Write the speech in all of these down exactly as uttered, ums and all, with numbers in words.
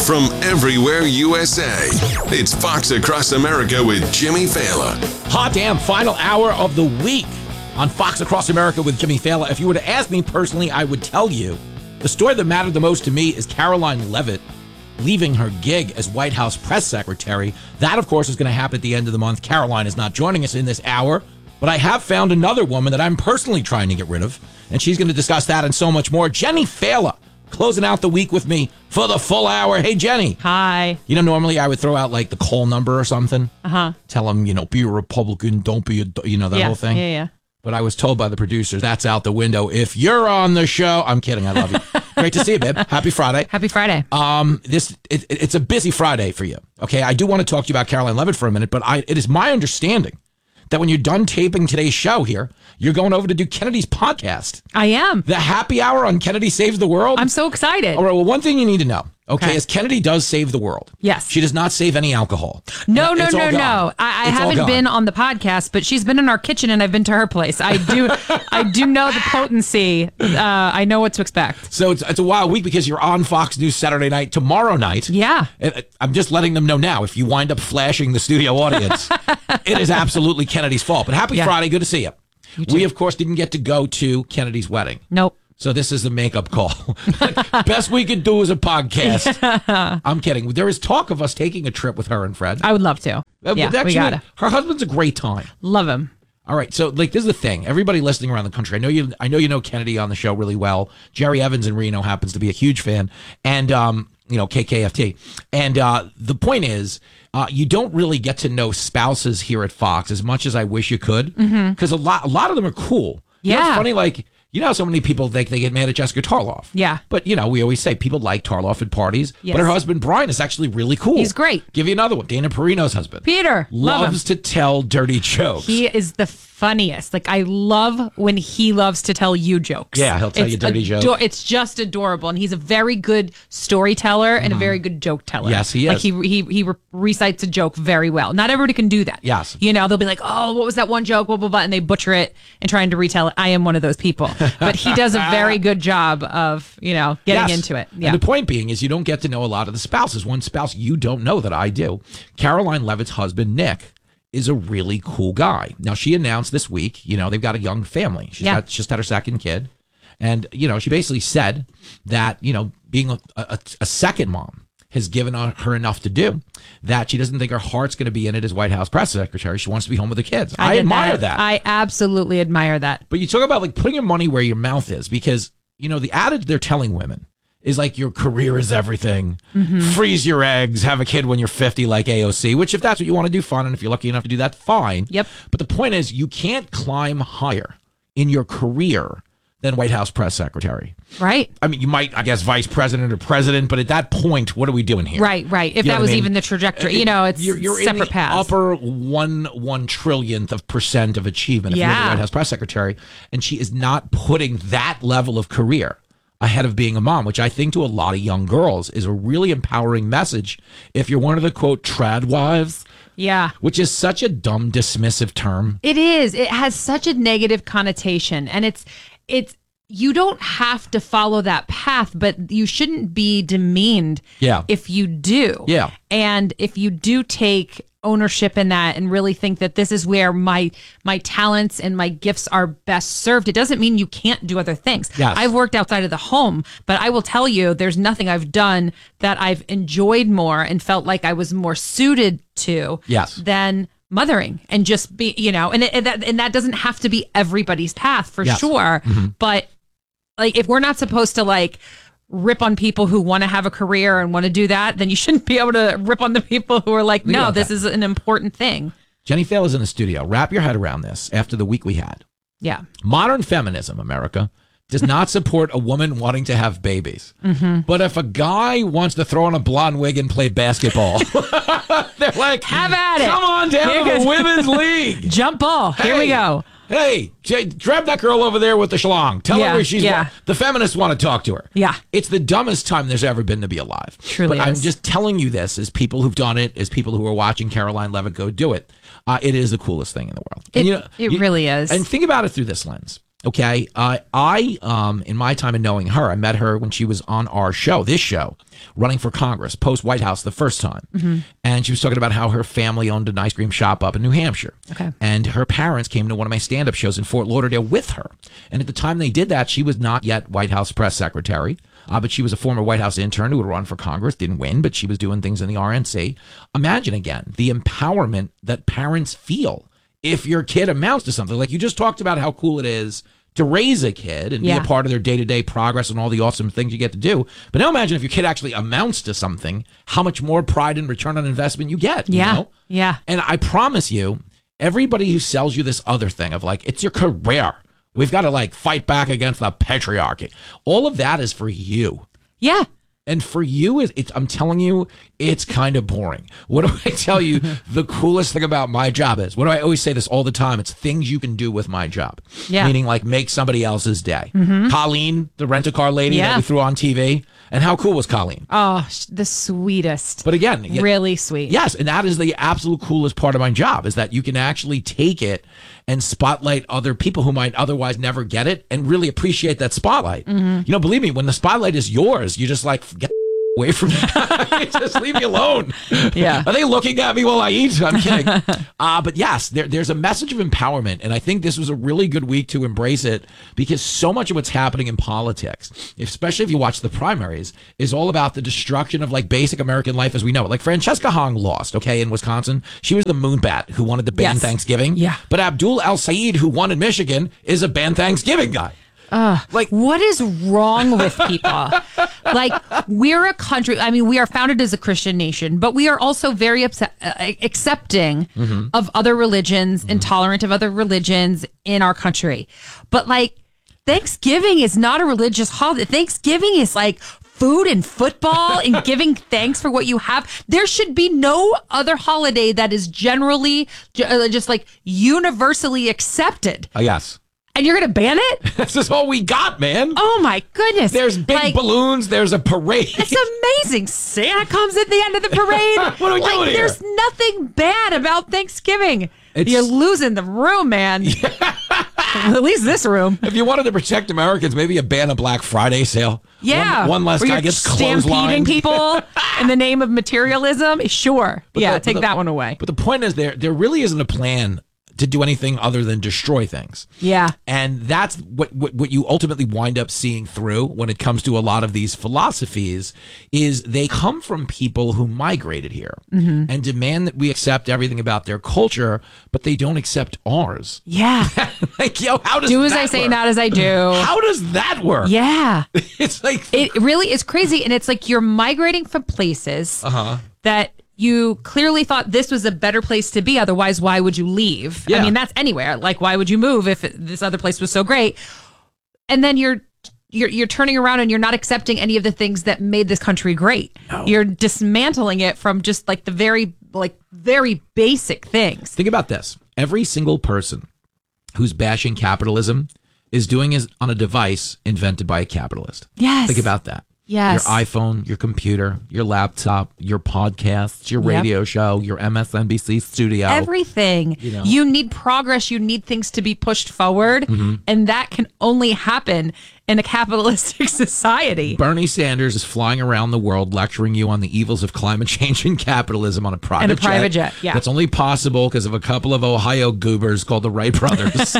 from everywhere U S A. It's Fox Across America with Jimmy Fallon. Hot damn, final hour of the week on Fox Across America with Jimmy Fallon. If you were to ask me personally, I would tell you the story that mattered the most to me is Karoline Leavitt leaving her gig as White House press secretary. That, of course, is going to happen at the end of the month. Karoline is not joining us in this hour, but I have found another woman that I'm personally trying to get rid of, and she's going to discuss that and so much more. Jenny Fallon, closing out the week with me for the full hour. Hey, Jenny. Hi. You know, normally I would throw out like the call number or something. Uh-huh. Tell them, you know, be a Republican, don't be a, you know, that yeah, whole thing. Yeah, yeah. But I was told by the producers, that's out the window. If you're on the show, I'm kidding. I love you. Great to see you, babe. Happy Friday. Happy Friday. Um, this it, it's a busy Friday for you. Okay, I do want to talk to you about Karoline Leavitt for a minute, but I it is my understanding that when you're done taping today's show here, you're going over to do Kennedy's podcast. I am. The happy hour on Kennedy Saves the World. I'm so excited. All right, well, one thing you need to know, okay, Okay. is Kennedy does save the world. Yes. She does not save any alcohol. No, no, It's all no, gone. no. I, I It's all haven't gone. been on the podcast, but she's been in our kitchen and I've been to her place. I do I do know the potency. Uh, I know what to expect. So it's, it's a wild week because you're on Fox News Saturday night, tomorrow night. Yeah. And I'm just letting them know now, if you wind up flashing the studio audience, it is absolutely Kennedy's fault. But happy Yeah. Friday. Good to see you. You too. We, of course, didn't get to go to Kennedy's wedding. Nope. So this is the makeup call. Best we could do is a podcast. I'm kidding. There is talk of us taking a trip with her and Fred. I would love to. Uh, Yeah, actually, we gotta. Her husband's a great time. Love him. All right, so like this is the thing. Everybody listening around the country, I know you. I know you know Kennedy on the show really well. Jerry Evans in Reno happens to be a huge fan, and um, you know K K F T. And uh, the point is, uh, you don't really get to know spouses here at Fox as much as I wish you could, because a lot, a lot of them are cool. You know, it's Yeah. funny. Like you know, how so many people they they get mad at Jessica Tarloff. Yeah. but you know, we always say people like Tarloff at parties, Yes. but her husband Brian is actually really cool. He's great. Give you another one. Dana Perino's husband. Peter. Love him. Loves to tell dirty jokes. He is the funniest. Like, I love when he loves to tell you jokes. Yeah, he'll tell It's you dirty ado- jokes. It's just adorable, and he's a very good storyteller and a very good joke teller. Yes, he Like is. he he he re- recites a joke very well. Not everybody can do that. Yes. you know they'll be like, oh, what was that one joke? Blah blah blah, and they butcher it and trying to retell it. I am one of those people, but he does a very good job of you know getting Yes. into it. Yeah. And the point being is you don't get to know a lot of the spouses. One spouse you don't know that I do. Karoline Leavitt's husband, Nick, is a really cool guy. Now, she announced this week, you know, they've got a young family. She's Yeah. got, just had her second kid. And, you know, she basically said that, you know, being a, a, a second mom has given her enough to do that she doesn't think her heart's going to be in it as White House press secretary. She wants to be home with the kids. I, get admire that. I absolutely admire that. But you talk about like putting your money where your mouth is, because, you know, the adage they're telling women is like your career is everything. Freeze your eggs, have a kid when you're fifty like A O C, which if that's what you want to do, fun. And if you're lucky enough to do that, fine. Yep. But the point is you can't climb higher in your career than White House press secretary. Right. I mean, you might, I guess, vice president or president, but at that point, what are we doing here? Right. Right. If You know that what was I mean? even the trajectory, you know, it's you're, you're separate in the paths. upper one one trillionth of percent of achievement if you're the Yeah. White House press secretary, and she is not putting that level of career ahead of being a mom, which I think to a lot of young girls is a really empowering message. If you're one of the quote trad wives, Yeah. which is such a dumb dismissive term. It is. It has such a negative connotation, and it's it's you don't have to follow that path, but you shouldn't be demeaned Yeah. if you do. Yeah. And if you do take ownership in that and really think that this is where my my talents and my gifts are best served, it doesn't mean you can't do other things. Yes. I've worked outside of the home, but I will tell you there's nothing I've done that I've enjoyed more and felt like I was more suited to Yes. than mothering, and just be, you know, and, it, and that and that doesn't have to be everybody's path for Yes. sure. But like, if we're not supposed to like rip on people who want to have a career and want to do that, then you shouldn't be able to rip on the people who are like, no, got this that. is an important thing. Jenny Fallon is in the studio. Wrap your head around this after the week we had. Yeah. Modern feminism, America, does not support a woman wanting to have babies. But if a guy wants to throw on a blonde wig and play basketball, they're like, Have at it. Come on down Here to the goes- women's league. Jump ball. Here we Hey. go. Hey, Jay, grab that girl over there with the schlong. Tell Yeah, her where she's. yeah. The feminists want to talk to her. Yeah. It's the dumbest time there's ever been to be alive. Truly But I'm is. just telling you this as people who've done it, as people who are watching Karoline Leavitt go do it. Uh, it is the coolest thing in the world. It- And, you know, it you- really is. And think about it through this lens. Okay. Uh, I, um, in my time in knowing her, I met her when she was on our show, this show, running for Congress, post White House the first time. Mm-hmm. And she was talking about how her family owned an ice cream shop up in New Hampshire. Okay. And her parents came to one of my stand-up shows in Fort Lauderdale with her. And at the time they did that, she was not yet White House press secretary. Uh, but she was a former White House intern who would run for Congress, didn't win, but she was doing things in the R N C. Imagine again the empowerment that parents feel if your kid amounts to something. Like you just talked about how cool it is to raise a kid and yeah. be a part of their day-to-day progress and all the awesome things you get to do. But now imagine if your kid actually amounts to something, how much more pride and return on investment you get. Yeah. You know? Yeah. And I promise you, everybody who sells you this other thing of like, it's your career. We've got to like fight back against the patriarchy. All of that is for you. Yeah. And for you, it's, I'm telling you, it's kind of boring. What do I tell you the coolest thing about my job is? What do I always say this all the time? It's things you can do with my job. Yeah. Meaning like make somebody else's day. Mm-hmm. Colleen, the rent-a-car lady yeah. that we threw on T V. And how cool was Colleen? Oh, the sweetest. But again, really sweet. Yes, and that is the absolute coolest part of my job is that you can actually take it and spotlight other people who might otherwise never get it and really appreciate that spotlight. Mm-hmm. You know, believe me, when the spotlight is yours, you just like get away from me. Just leave me alone. Yeah. Are they looking at me while I eat? I'm kidding. uh, but yes, there, there's a message of empowerment. And I think this was a really good week to embrace it because so much of what's happening in politics, especially if you watch the primaries, is all about the destruction of like basic American life as we know it. Like Francesca Hong lost, okay, in Wisconsin. She was the moonbat who wanted to ban yes. Thanksgiving. Yeah. But Abdul El-Sayed, who won in Michigan, is a ban Thanksgiving guy. Uh, like, what is wrong with people? Like, we're a country. I mean, we are founded as a Christian nation, but we are also very upset, uh, accepting mm-hmm. of other religions, mm-hmm. and tolerant of other religions in our country. But like, Thanksgiving is not a religious holiday. Thanksgiving is like food and football and giving thanks for what you have. There should be no other holiday that is generally just like universally accepted. Oh, yes. And you're going to ban it? This is all we got, man. Oh, my goodness. There's big like, balloons. There's a parade. It's amazing. Santa comes at the end of the parade. What are we like, doing here? There's nothing bad about Thanksgiving. It's, you're losing the room, man. Yeah. At least this room. If you wanted to protect Americans, maybe a ban a Black Friday sale. Yeah. One, one less Where guy you're gets stampeding clotheslined. people in the name of materialism. Sure. But yeah, the, take the, that one away. But the point is there, there really isn't a plan to do anything other than destroy things. Yeah. And that's what, what what you ultimately wind up seeing through when it comes to a lot of these philosophies is they come from people who migrated here mm-hmm. and demand that we accept everything about their culture, but they don't accept ours. Yeah. Like, yo, how does do as that I say, work? not as I do. How does that work? Yeah. It's like it really is crazy. And it's like you're migrating from places uh-huh. that you clearly thought this was a better place to be. Otherwise, why would you leave? Yeah. I mean, that's anywhere. Like, why would you move if it, this other place was so great? And then you're you're you're turning around and you're not accepting any of the things that made this country great. No. You're dismantling it from just like the very like very basic things. Think about this. Every single person who's bashing capitalism is doing it on a device invented by a capitalist. Yes. Think about that. Yes. Your iPhone, your computer, your laptop, your podcasts, your radio yep. show, your M S N B C studio. Everything. You know. You need progress. You need things to be pushed forward. Mm-hmm. And that can only happen in a capitalistic society. Bernie Sanders is flying around the world lecturing you on the evils of climate change and capitalism on a private jet. And a private jet, jet yeah. That's only possible because of a couple of Ohio goobers called the Wright brothers.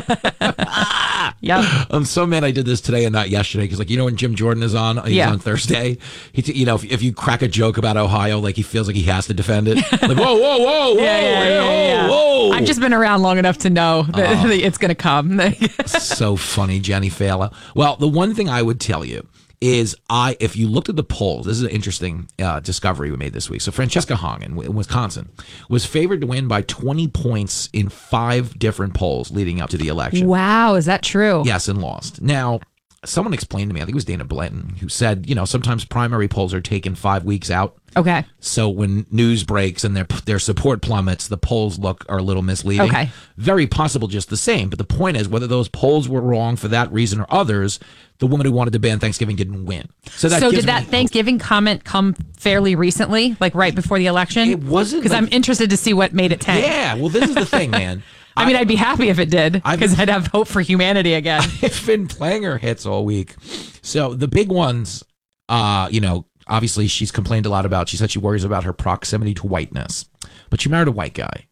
Yeah. I'm so mad I did this today and not yesterday because, like, you know, when Jim Jordan is on, he's yeah. on Thursday. He, t- you know, if, if you crack a joke about Ohio, like he feels like he has to defend it. Like, whoa, whoa, whoa, whoa, yeah, yeah, yeah, whoa, yeah. whoa. I've just been around long enough to know that uh, it's going to come. So funny, Jenny Fala. Well, the one thing I would tell you is I, if you looked at the polls, this is an interesting uh, discovery we made this week. So Francesca Hong in, in Wisconsin was favored to win by twenty points in five different polls leading up to the election. Wow, is that true? Yes, and lost. Now, someone explained to me, I think it was Dana Blanton, who said, you know, sometimes primary polls are taken five weeks out. Okay. So when news breaks and their their support plummets, the polls look are a little misleading. Okay. Very possible just the same. But the point is, whether those polls were wrong for that reason or others, the woman who wanted to ban Thanksgiving didn't win. So that so gives did that me Thanksgiving hope. comment come fairly recently, like right before the election? It wasn't. Because like, I'm interested to see what made it tank. Yeah. Well, this is the thing, man. I mean, I'd be happy if it did because I'd have hope for humanity again. I've been playing her hits all week. So the big ones, uh, you know, obviously she's complained a lot about. She said she worries about her proximity to whiteness, but she married a white guy.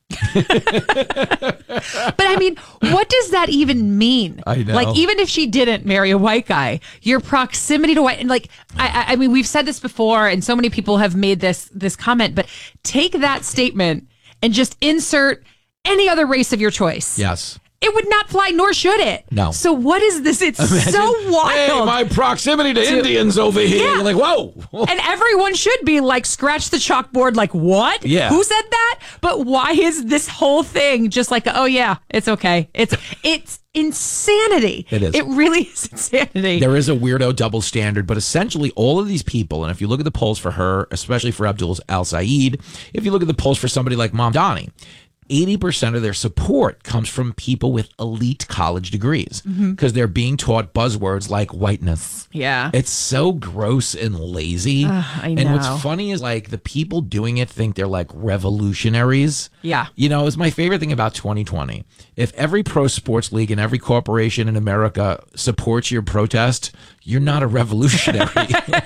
But I mean, what does that even mean? I know. Like, even if she didn't marry a white guy, your proximity to white, and like, I, I mean, we've said this before, and so many people have made this this comment. But take that statement and just insert any other race of your choice. Yes. It would not fly, nor should it. No. So what is this? It's Imagine, so wild. Hey, my proximity to, to Indians over here. Yeah. You're like, whoa. And everyone should be like, scratch the chalkboard, like, what? Yeah. Who said that? But why is this whole thing just like, oh yeah, it's okay. It's it's insanity. It is. It really is insanity. There is a weirdo double standard, but essentially all of these people, and if you look at the polls for her, especially for Abdul al-Sayed, if you look at the polls for somebody like Mamdani, eighty percent of their support comes from people with elite college degrees because mm-hmm. they're being taught buzzwords like whiteness. Yeah. It's so gross and lazy. Uh, I know. And what's funny is like the people doing it think they're like revolutionaries. Yeah. You know, it's my favorite thing about twenty twenty. If every pro sports league and every corporation in America supports your protest, you're not a revolutionary.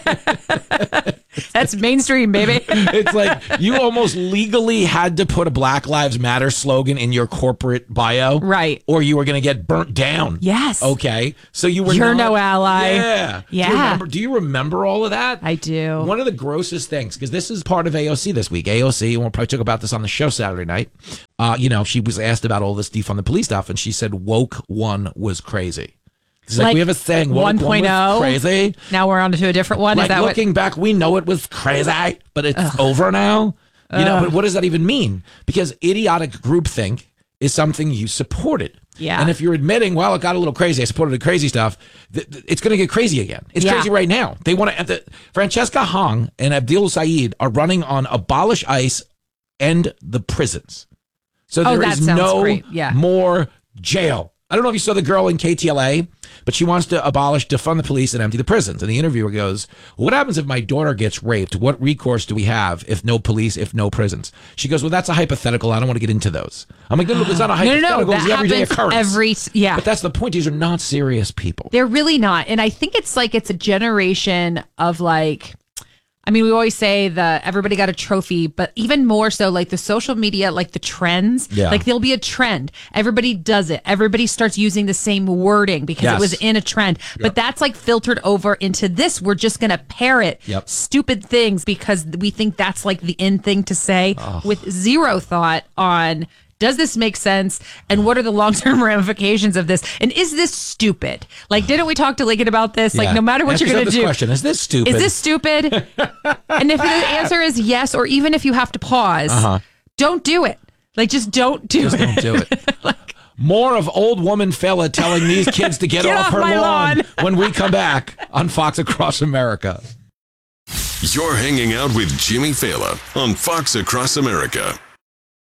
That's mainstream, baby. It's like you almost legally had to put a Black Lives Matter slogan in your corporate bio. Right. Or you were going to get burnt down. Yes. Okay. So you were You're not, no ally. Yeah. Yeah. Do you, remember, do you remember all of that? I do. One of the grossest things, because this is part of A O C this week. A O C, and we'll probably talk about this on the show Saturday night. Uh, you know, she was asked about all this defund the police stuff, and she said woke one was crazy. It's like, like we have a saying, woke one point oh crazy. Now we're on to a different one. Like Is that looking what? back, we know it was crazy, but it's Ugh. over now. You know, but what does that even mean? Because idiotic groupthink is something you supported. Yeah. And if you're admitting, well, it got a little crazy, I supported the crazy stuff, th- th- it's going to get crazy again. It's yeah. crazy right now. They want to. The, Francesca Hong and Abdul Sayed are running on abolish ICE, end the prisons. So oh, there is no yeah. more jail. I don't know if you saw the girl in K T L A, but she wants to abolish, defund the police, and empty the prisons. And the interviewer goes, what happens if my daughter gets raped? What recourse do we have if no police, if no prisons? She goes, well, that's a hypothetical. I don't want to get into those. I'm like, no, no, it's not a hypothetical. No, no, no. It's the everyday occurrence. Every, yeah. But that's the point. These are not serious people. They're really not. And I think it's like it's a generation of like, I mean, we always say the everybody got a trophy, but even more so like the social media, like the trends, yeah. like there'll be a trend. Everybody does it. Everybody starts using the same wording because yes. it was in a trend. Yep. But that's like filtered over into this. We're just going to parrot yep. stupid things because we think that's like the in thing to say oh. with zero thought on, does this make sense? And what are the long-term ramifications of this? And is this stupid? Like, didn't we talk to Lincoln about this? Yeah. Like, no matter what Ask you're going to do. Question. Is this stupid? Is this stupid? And if the answer is yes, or even if you have to pause, uh-huh. don't do it. Like, just don't do just it. Don't do it. like, More of old woman fella telling these kids to get, get off, off her my lawn, lawn when we come back on Fox Across America. You're hanging out with Jimmy Fallon on Fox Across America.